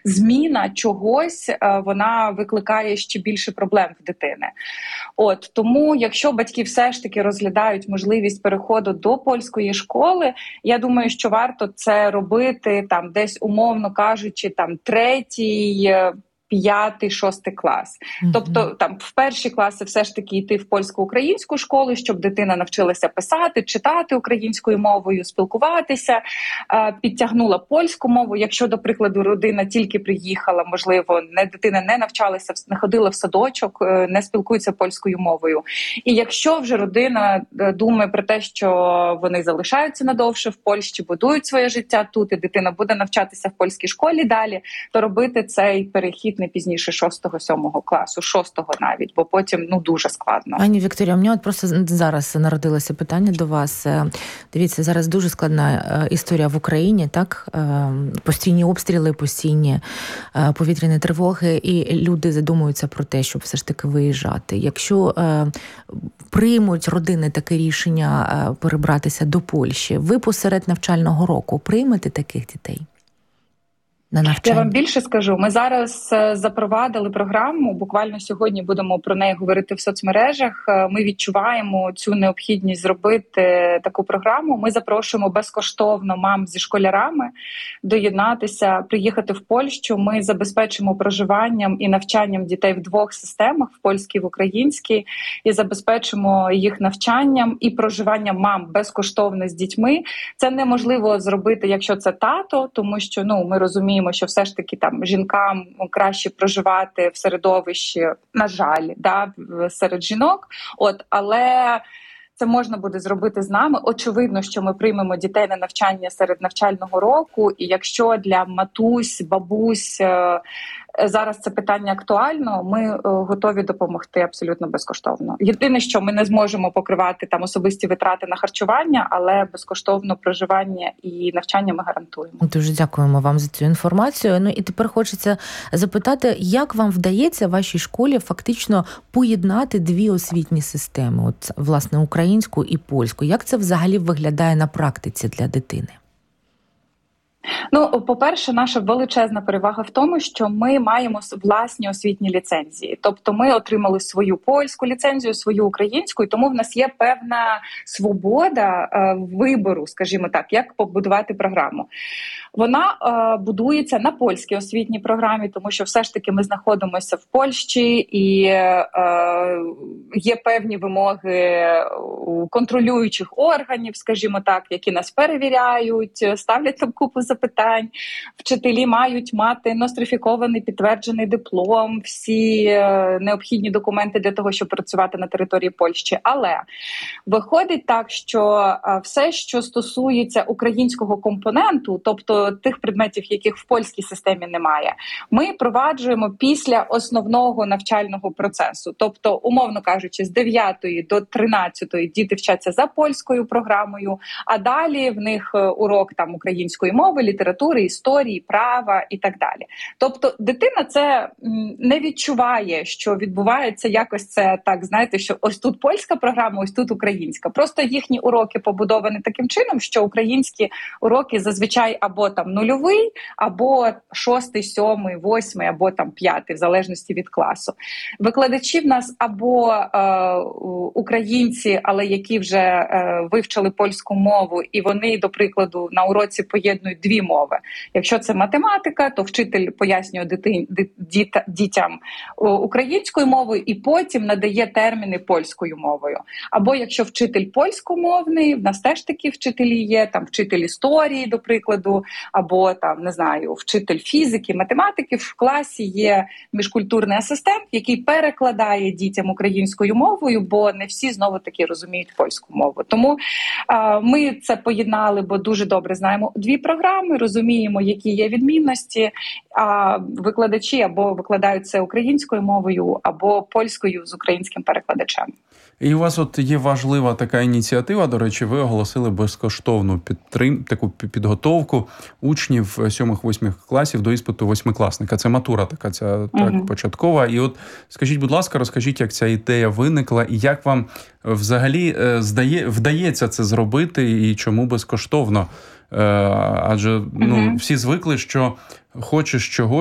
зміна чогось, вона викликає ще більше проблем в дитини. Тому, якщо батьки все ж таки розглядають можливість переходу до польської школи, я думаю, що варто це робити там десь, умовно кажучи, там 3-й, 5-й, 6-й клас. Тобто там в перші класи все ж таки йти в польсько-українську школу, щоб дитина навчилася писати, читати українською мовою, спілкуватися, підтягнула польську мову. Якщо, до прикладу, родина тільки приїхала, можливо, дитина не навчалася, не ходила в садочок, не спілкується польською мовою. І якщо вже родина думає про те, що вони залишаються надовше в Польщі, будують своє життя тут, і дитина буде навчатися в польській школі далі, то робити цей перехід не пізніше 6-7 класу, 6-го навіть, бо потім дуже складно. Пані Вікторія, у мене от просто зараз народилося питання до вас. Дивіться, зараз дуже складна історія в Україні, так? Постійні обстріли, постійні повітряні тривоги, і люди задумуються про те, щоб все ж таки виїжджати. Якщо приймуть родини таке рішення перебратися до Польщі, ви посеред навчального року приймете таких дітей? Я вам більше скажу. Ми зараз запровадили програму, буквально сьогодні будемо про неї говорити в соцмережах. Ми відчуваємо цю необхідність зробити таку програму. Ми запрошуємо безкоштовно мам зі школярами доєднатися, приїхати в Польщу. Ми забезпечимо проживанням і навчанням дітей в 2 системах, в польській, в українській, і забезпечимо їх навчанням і проживанням мам безкоштовно з дітьми. Це неможливо зробити, якщо це тато, тому що ми розуміємо, що все ж таки там жінкам краще проживати в середовищі, на жаль, серед жінок. Але це можна буде зробити з нами. Очевидно, що ми приймемо дітей на навчання серед навчального року. І якщо для матусь, бабусь зараз це питання актуально, ми готові допомогти абсолютно безкоштовно. Єдине, що ми не зможемо покривати там особисті витрати на харчування, але безкоштовно проживання і навчання ми гарантуємо. Дуже дякуємо вам за цю інформацію. І тепер хочеться запитати, як вам вдається вашій школі фактично поєднати 2 освітні системи, власне, українську і польську. Як це взагалі виглядає на практиці для дитини? По-перше, наша величезна перевага в тому, що ми маємо власні освітні ліцензії. Тобто ми отримали свою польську ліцензію, свою українську, і тому в нас є певна свобода вибору, скажімо так, як побудувати програму. Вона будується на польській освітній програмі, тому що все ж таки ми знаходимося в Польщі і є певні вимоги у контролюючих органів, скажімо так, які нас перевіряють, ставлять там купу запитань. Вчителі мають мати нострифікований підтверджений диплом, всі необхідні документи для того, щоб працювати на території Польщі. Але виходить так, що все, що стосується українського компоненту, тобто тих предметів, яких в польській системі немає, ми впроваджуємо після основного навчального процесу. Тобто, умовно кажучи, з 9 до 13 діти вчаться за польською програмою, а далі в них урок там української мови, літератури, історії, права і так далі. Тобто дитина це не відчуває, що відбувається якось це так, знаєте, що ось тут польська програма, ось тут українська. Просто їхні уроки побудовані таким чином, що українські уроки зазвичай або там 0, або 6, 7, 8, або там 5, в залежності від класу. Викладачі в нас або українці, але які вже вивчили польську мову, і вони, до прикладу, на уроці поєднують 2 мови. Якщо це математика, то вчитель пояснює дітям українською мовою і потім надає терміни польською мовою. Або якщо вчитель польськомовний, в нас теж такі вчителі є, там вчитель історії, до прикладу, або там, не знаю, вчитель фізики, математики, в класі є міжкультурний асистент, який перекладає дітям українською мовою, бо не всі знову-таки розуміють польську мову. Тому ми це поєднали, бо дуже добре знаємо 2 програми, розуміємо, які є відмінності, а викладачі або викладають це українською мовою, або польською з українським перекладачем. І у вас є важлива така ініціатива, до речі, ви оголосили безкоштовну таку підготовку учнів 7-8 класів до іспиту 8-класника. Це матура така, ця початкова. І скажіть, будь ласка, розкажіть, як ця ідея виникла і як вам взагалі вдається це зробити і чому безкоштовно? Адже всі звикли, що хочеш чогось,